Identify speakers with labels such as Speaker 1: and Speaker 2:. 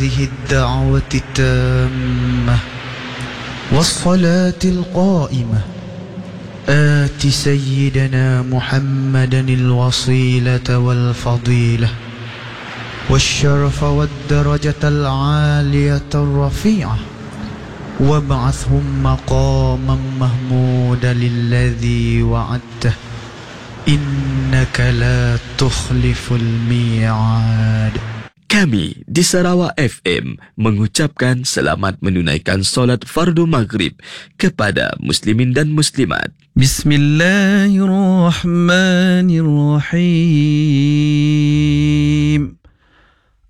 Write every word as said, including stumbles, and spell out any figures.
Speaker 1: هذه الدعوة التامة والصلاة القائمة آت سيدنا محمدا الوصيلة والفضيلة والشرف والدرجة العالية الرفيعة وابعثهم مقاما محمودا الذي وعدته إنك لا تخلف الميعاد.
Speaker 2: Kami di Sarawak F M mengucapkan selamat menunaikan solat fardu maghrib kepada muslimin dan muslimat.
Speaker 1: Bismillahirrahmanirrahim.